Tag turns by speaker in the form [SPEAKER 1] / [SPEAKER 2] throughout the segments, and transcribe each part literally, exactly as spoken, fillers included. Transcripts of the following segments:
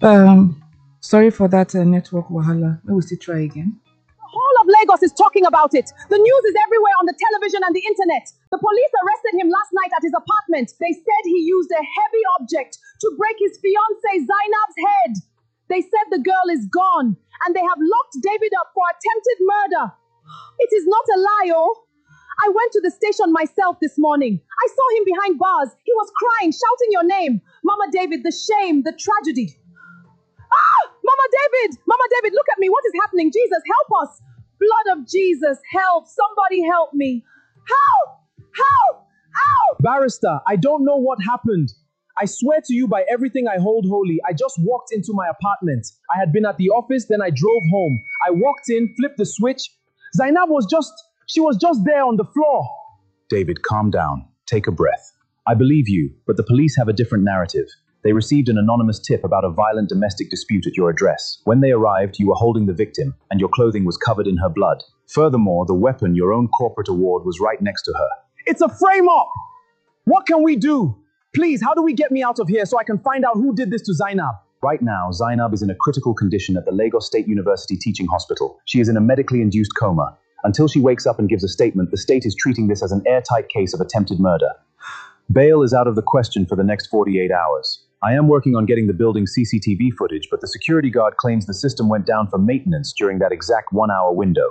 [SPEAKER 1] Um, sorry for that uh, network wahala. Maybe we still try again.
[SPEAKER 2] All of Lagos is talking about it. The news is everywhere on the television and the internet. The police arrested him last night at his apartment. They said he used a heavy object to break his fiancée Zainab's head. They said the girl is gone and they have locked David up for attempted murder. It is not a lie, oh. I went to the station myself this morning. I saw him behind bars. He was crying, shouting your name. Mama David, the shame, the tragedy. Ah! Mama David! Mama David, look at me. What is happening? Jesus, help us. Blood of Jesus, help. Somebody help me. Help! Help! Help!
[SPEAKER 3] Barrister, I don't know what happened. I swear to you by everything I hold holy, I just walked into my apartment. I had been at the office, then I drove home. I walked in, flipped the switch. Zainab was just, she was just there on the floor.
[SPEAKER 4] David, calm down. Take a breath. I believe you, but the police have a different narrative. They received an anonymous tip about a violent domestic dispute at your address. When they arrived, you were holding the victim, and your clothing was covered in her blood. Furthermore, the weapon, your own corporate award, was right next to her.
[SPEAKER 3] It's a frame-up! What can we do? Please, how do we get me out of here so I can find out who did this to Zainab?
[SPEAKER 4] Right now, Zainab is in a critical condition at the Lagos State University Teaching Hospital. She is in a medically induced coma. Until she wakes up and gives a statement, the state is treating this as an airtight case of attempted murder. Bail is out of the question for the next forty-eight hours. I am working on getting the building's C C T V footage, but the security guard claims the system went down for maintenance during that exact one-hour window.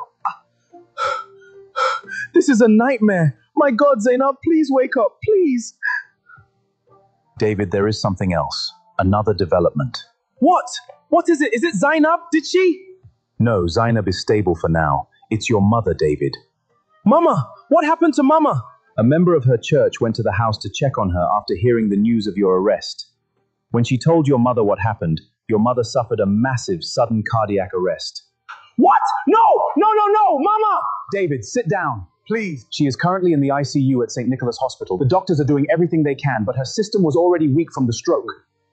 [SPEAKER 3] This is a nightmare. My God, Zainab, please wake up, please.
[SPEAKER 4] David, there is something else. Another development.
[SPEAKER 3] What? What is it? Is it Zainab? Did she?
[SPEAKER 4] No, Zainab is stable for now. It's your mother, David.
[SPEAKER 3] Mama! What happened to Mama?
[SPEAKER 4] A member of her church went to the house to check on her after hearing the news of your arrest. When she told your mother what happened, your mother suffered a massive sudden cardiac arrest.
[SPEAKER 3] What? No! No, no, no! Mama! David, sit down. Please.
[SPEAKER 4] She is currently in the I C U at Saint Nicholas Hospital. The doctors are doing everything they can, but her system was already weak from the stroke.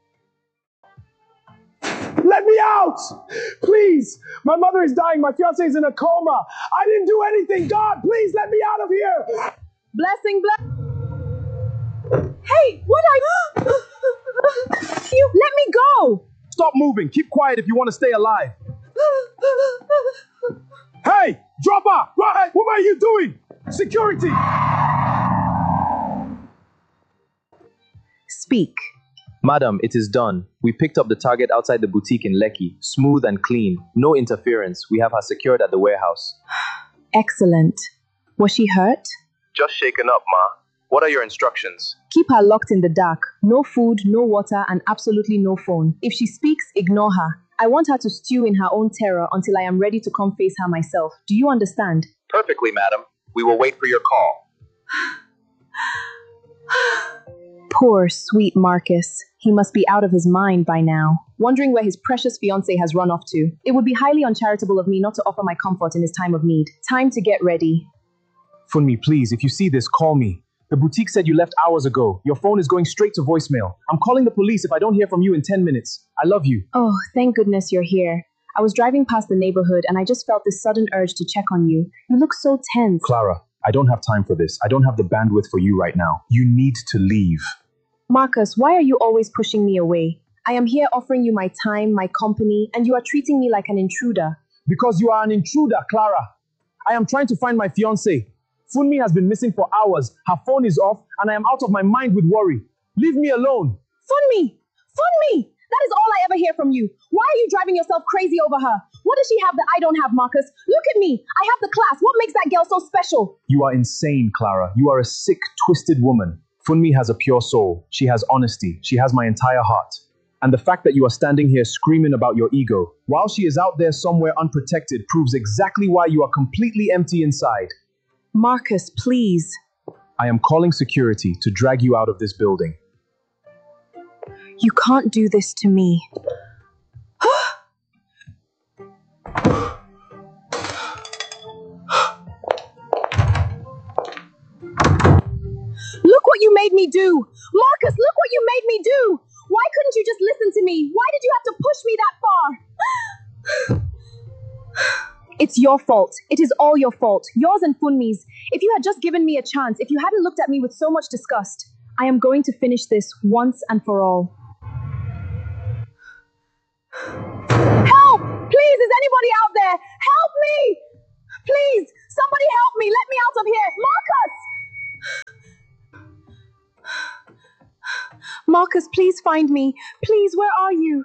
[SPEAKER 3] Let me out! Please! My mother is dying. My fiancé is in a coma. I didn't do anything. God, please let me out of here!
[SPEAKER 2] Blessing, bless. Hey, what I... You, let me go!
[SPEAKER 3] Stop moving. Keep quiet if you want to stay alive. Hey! Drop her! What, what are you doing? Security!
[SPEAKER 2] Speak.
[SPEAKER 5] Madam, it is done. We picked up the target outside the boutique in Lekki. Smooth and clean. No interference. We have her secured at the warehouse.
[SPEAKER 2] Excellent. Was she hurt?
[SPEAKER 5] Just shaken up, Ma. What are your instructions?
[SPEAKER 2] Keep her locked in the dark. No food, no water, and absolutely no phone. If she speaks, ignore her. I want her to stew in her own terror until I am ready to come face her myself. Do you understand?
[SPEAKER 5] Perfectly, madam. We will wait for your call.
[SPEAKER 2] Poor, sweet Marcus. He must be out of his mind by now, wondering where his precious fiancée has run off to. It would be highly uncharitable of me not to offer my comfort in his time of need. Time to get ready.
[SPEAKER 3] Funmi, please, if you see this, call me. The boutique said you left hours ago. Your phone is going straight to voicemail. I'm calling the police if I don't hear from you in ten minutes. I love you.
[SPEAKER 2] Oh, thank goodness you're here. I was driving past the neighborhood and I just felt this sudden urge to check on you. You look so tense.
[SPEAKER 4] Clara, I don't have time for this. I don't have the bandwidth for you right now. You need to leave.
[SPEAKER 2] Marcus, why are you always pushing me away? I am here offering you my time, my company, and you are treating me like an intruder.
[SPEAKER 3] Because you are an intruder, Clara. I am trying to find my fiancée. Funmi has been missing for hours. Her phone is off, and I am out of my mind with worry. Leave me alone.
[SPEAKER 2] Funmi! Funmi! That is all I ever hear from you. Why are you driving yourself crazy over her? What does she have that I don't have, Marcus? Look at me. I have the class. What makes that girl so special?
[SPEAKER 4] You are insane, Clara. You are a sick, twisted woman. Funmi has a pure soul. She has honesty. She has my entire heart. And the fact that you are standing here screaming about your ego, while she is out there somewhere unprotected, proves exactly why you are completely empty inside.
[SPEAKER 2] Marcus, please.
[SPEAKER 4] I am calling security to drag you out of this building.
[SPEAKER 2] You can't do this to me. Look what you made me do! Marcus, look what you made me do! Why couldn't you just listen to me? Why did you have to push me that far? It's your fault. It is all your fault. Yours and Funmi's. If you had just given me a chance, if you hadn't looked at me with so much disgust, I am going to finish this once and for all. anybody out there, help me! Please, somebody help me. Let me out of here. Marcus! Marcus, please find me. Please, where are you?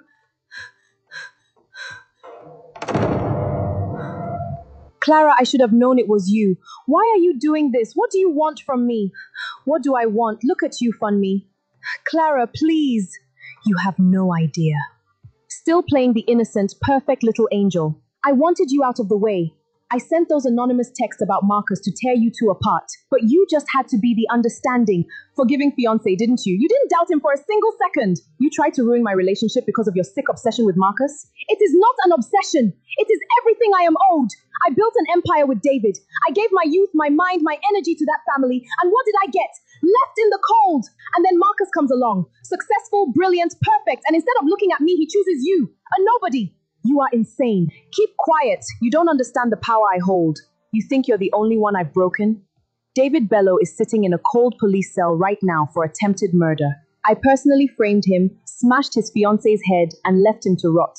[SPEAKER 2] Clara, I should have known it was you. Why are you doing this? What do you want from me? What do I want? Look at you, Funmi. Clara, please. You have no idea. Still playing the innocent, perfect little angel. I wanted you out of the way. I sent those anonymous texts about Marcus to tear you two apart. But you just had to be the understanding, forgiving fiancé, didn't you? You didn't doubt him for a single second. You tried to ruin my relationship because of your sick obsession with Marcus. It is not an obsession. It is everything I am owed. I built an empire with David. I gave my youth, my mind, my energy to that family. And what did I get? Left in the cold. And then Marcus comes along. Successful, brilliant, perfect. And instead of looking at me, he chooses you, a nobody. You are insane. Keep quiet. You don't understand the power I hold. You think you're the only one I've broken? David Bello is sitting in a cold police cell right now for attempted murder. I personally framed him, smashed his fiancé's head, and left him to rot.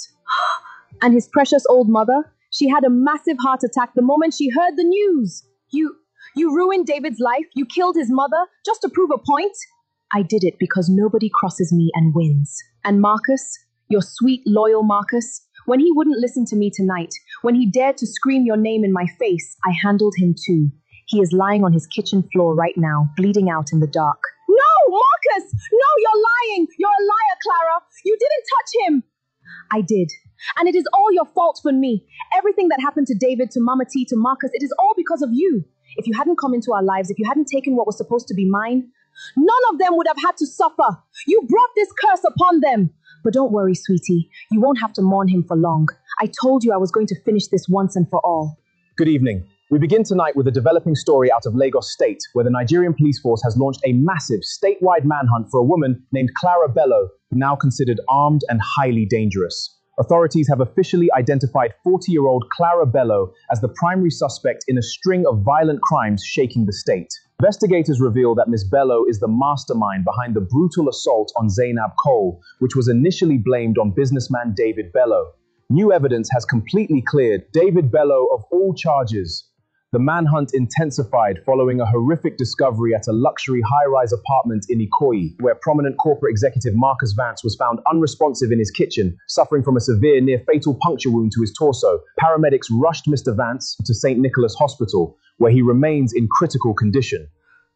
[SPEAKER 2] And his precious old mother? She had a massive heart attack the moment she heard the news. You, you ruined David's life. You killed his mother just to prove a point. I did it because nobody crosses me and wins. And Marcus, your sweet, loyal Marcus, when he wouldn't listen to me tonight, when he dared to scream your name in my face, I handled him too. He is lying on his kitchen floor right now, bleeding out in the dark. No, Marcus! No, you're lying! You're a liar, Clara! You didn't touch him! I did. And it is all your fault for me. Everything that happened to David, to Mama T, to Marcus, it is all because of you. If you hadn't come into our lives, if you hadn't taken what was supposed to be mine, none of them would have had to suffer. You brought this curse upon them. But don't worry, sweetie. You won't have to mourn him for long. I told you I was going to finish this once and for all.
[SPEAKER 3] Good evening. We begin tonight with a developing story out of Lagos State, where the Nigerian police force has launched a massive statewide manhunt for a woman named Clara Bello, now considered armed and highly dangerous. Authorities have officially identified forty-year-old Clara Bello as the primary suspect in a string of violent crimes shaking the state. Investigators reveal that Miss Bello is the mastermind behind the brutal assault on Zainab Cole, which was initially blamed on businessman David Bello. New evidence has completely cleared David Bello of all charges. The manhunt intensified following a horrific discovery at a luxury high-rise apartment in Ikoyi, where prominent corporate executive Marcus Vance was found unresponsive in his kitchen, suffering from a severe near-fatal puncture wound to his torso. Paramedics rushed Mister Vance to Saint Nicholas Hospital, where he remains in critical condition.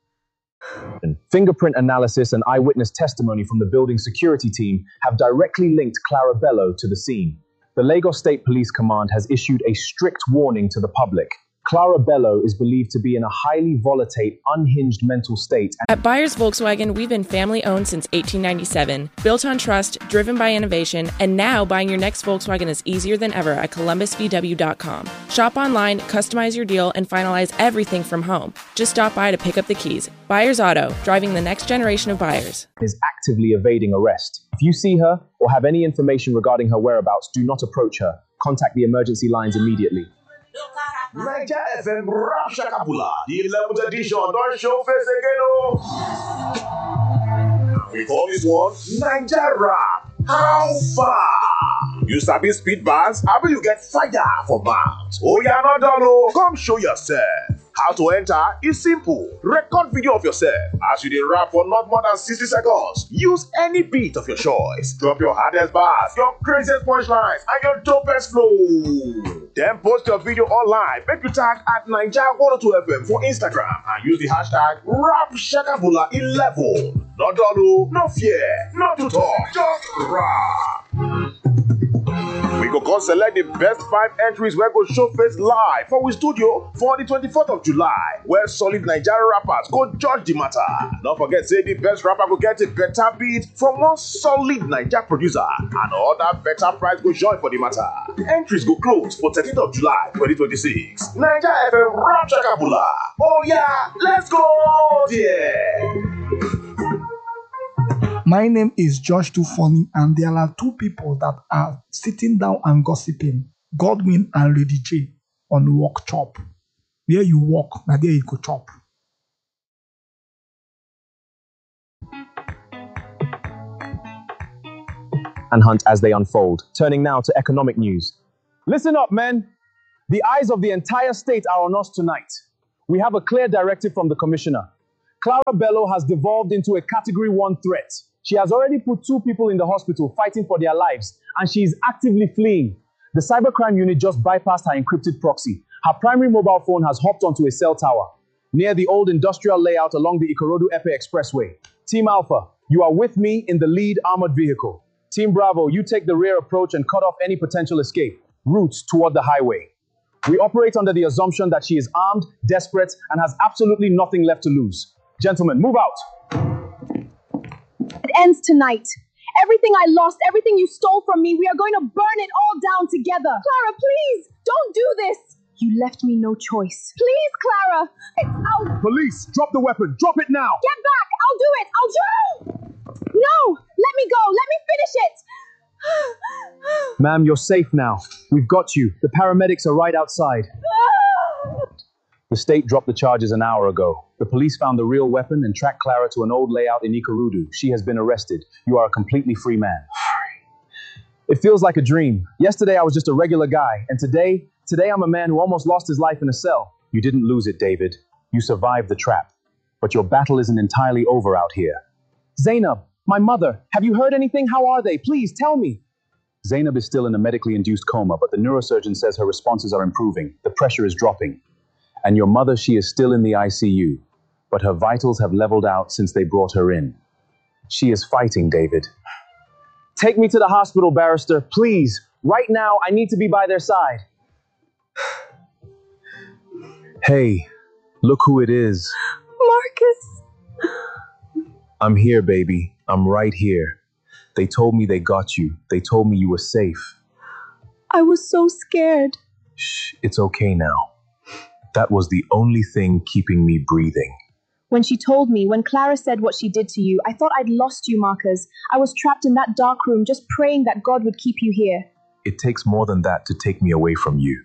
[SPEAKER 3] Fingerprint analysis and eyewitness testimony from the building's security team have directly linked Clara Bello to the scene. The Lagos State Police Command has issued a strict warning to the public. Clara Bello is believed to be in a highly volatile, unhinged mental state.
[SPEAKER 6] At Byers Volkswagen, we've been family-owned since eighteen ninety-seven, built on trust, driven by innovation, and now buying your next Volkswagen is easier than ever at columbus v w dot com. Shop online, customize your deal, and finalize everything from home. Just stop by to pick up the keys. Byers Auto, driving the next generation of buyers.
[SPEAKER 3] Is actively evading arrest. If you see her or have any information regarding her whereabouts, do not approach her. Contact the emergency lines immediately.
[SPEAKER 7] Niger F M Rap Shakabula, the eleventh edition, don't show face again, oh. We call this one Niger Rap. How far? You sabi speed bars? How will you get fire for mouth? Oh, yeah, not done, oh. Come show yourself. How to enter is simple. Record video of yourself as you dey rap for not more than sixty seconds. Use any beat of your choice. Drop your hardest bars, your craziest punchlines, and your dopest flow. Then post your video online. Make you tag at Niger one oh two F M for Instagram and use the hashtag Rap Shakabula eleven. Not done, no fear, not to talk, just rap. We go come select the best five entries where go show face live for we studio for the twenty-fourth of July, where solid Nigerian rappers go judge the matter. Don't forget, say the best rapper go get a better beat from one solid Nigerian producer, and other better prize go join for the matter. The entries go close for thirteenth of July twenty twenty-six. Niger F M Rap Shakabula. Oh yeah, let's go there.
[SPEAKER 8] My name is Josh Too Funny, and there are two people that are sitting down and gossiping, Godwin and Lady J, on Walk Chop. Where you walk, now there you go chop.
[SPEAKER 3] And hunt as they unfold. Turning now to economic news. Listen up, men. The eyes of the entire state are on us tonight. We have a clear directive from the commissioner. Clara Bello has devolved into a category one threat. She has already put two people in the hospital fighting for their lives, and she is actively fleeing. The cybercrime unit just bypassed her encrypted proxy. Her primary mobile phone has hopped onto a cell tower near the old industrial layout along the Ikorodu-Epe Expressway. Team Alpha, you are with me in the lead armored vehicle. Team Bravo, you take the rear approach and cut off any potential escape routes toward the highway. We operate under the assumption that she is armed, desperate, and has absolutely nothing left to lose. Gentlemen, move out.
[SPEAKER 2] It ends tonight. Everything I lost, everything you stole from me, we are going to burn it all down together. Clara, please, don't do this. You left me no choice. Please, Clara. It's out.
[SPEAKER 3] Police, drop the weapon. Drop it now.
[SPEAKER 2] Get back. I'll do it. I'll do it. No, let me go. Let me finish it.
[SPEAKER 3] Ma'am, you're safe now. We've got you. The paramedics are right outside. The state dropped the charges an hour ago. The police found the real weapon and tracked Clara to an old layout in Ikorodu. She has been arrested. You are a completely free man. It feels like a dream. Yesterday I was just a regular guy, and today, today I'm a man who almost lost his life in a cell. You didn't lose it, David. You survived the trap. But your battle isn't entirely over out here. Zainab, my mother, have you heard anything? How are they? Please tell me. Zainab is still in a medically induced coma, but the neurosurgeon says her responses are improving. The pressure is dropping. And your mother, she is still in the I C U, but her vitals have leveled out since they brought her in. She is fighting, David. Take me to the hospital, barrister, please. Right now, I need to be by their side. Hey, look who it is.
[SPEAKER 2] Marcus.
[SPEAKER 3] I'm here, baby. I'm right here. They told me they got you. They told me you were safe.
[SPEAKER 2] I was so scared.
[SPEAKER 3] Shh, it's okay now. That was the only thing keeping me breathing.
[SPEAKER 2] When she told me, when Clara said what she did to you, I thought I'd lost you, Marcus. I was trapped in that dark room just praying that God would keep you here.
[SPEAKER 3] It takes more than that to take me away from you.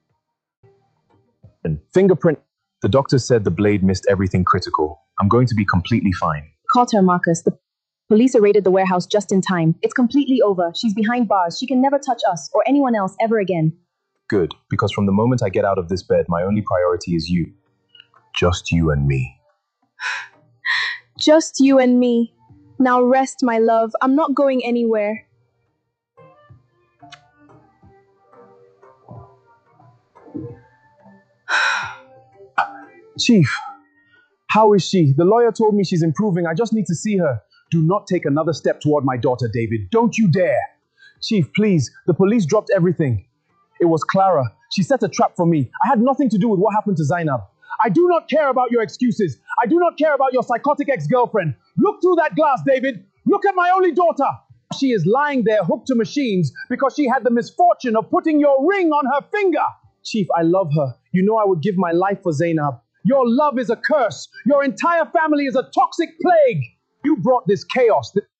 [SPEAKER 3] And fingerprint. The doctor said the blade missed everything critical. I'm going to be completely fine.
[SPEAKER 2] Caught her, Marcus. The police raided the warehouse just in time. It's completely over. She's behind bars. She can never touch us or anyone else ever again.
[SPEAKER 3] Good, because from the moment I get out of this bed, my only priority is you. Just you and me.
[SPEAKER 2] Just you and me. Now rest, my love. I'm not going anywhere.
[SPEAKER 3] Chief, how is she? The lawyer told me she's improving. I just need to see her. Do not take another step toward my daughter, David. Don't you dare. Chief, please. The police dropped everything. It was Clara. She set a trap for me. I had nothing to do with what happened to Zainab. I do not care about your excuses. I do not care about your psychotic ex-girlfriend. Look through that glass, David. Look at my only daughter. She is lying there hooked to machines because she had the misfortune of putting your ring on her finger. Chief, I love her. You know I would give my life for Zainab. Your love is a curse. Your entire family is a toxic plague. You brought this chaos. Th-